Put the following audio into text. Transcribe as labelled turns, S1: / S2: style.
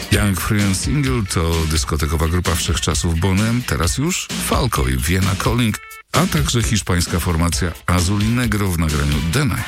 S1: Young Free Single to dyskotekowa grupa wszechczasów Bonem, teraz już Falco i Vienna Calling, a także hiszpańska formacja Azul y Negro w nagraniu The Night.